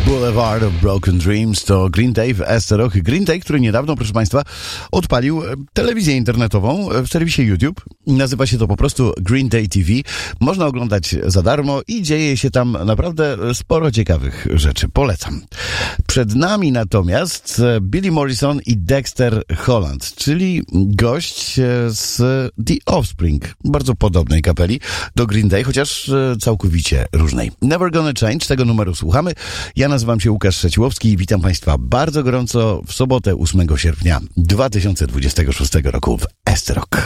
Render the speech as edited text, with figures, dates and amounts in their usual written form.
Boulevard of Broken Dreams to Green Day w SROch. Green Day, który niedawno, proszę Państwa, odpalił telewizję internetową w serwisie YouTube. Nazywa się to po prostu Green Day TV. Można oglądać za darmo i dzieje się tam naprawdę sporo ciekawych rzeczy. Polecam. Przed nami natomiast Billy Morrison i Dexter Holland, czyli gość z The Offspring. Bardzo podobnej kapeli do Green Day, chociaż całkowicie różnej. Never Gonna Change, tego numeru słuchamy. Ja nazywam się Łukasz Szeciłowski i witam Państwa bardzo gorąco w sobotę 8 sierpnia 2026 roku w SROK.